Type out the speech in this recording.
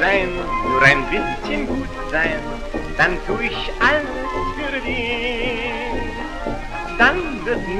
sein, nur ein bisschen gut sein, dann tu ich alles für dich. Dann wird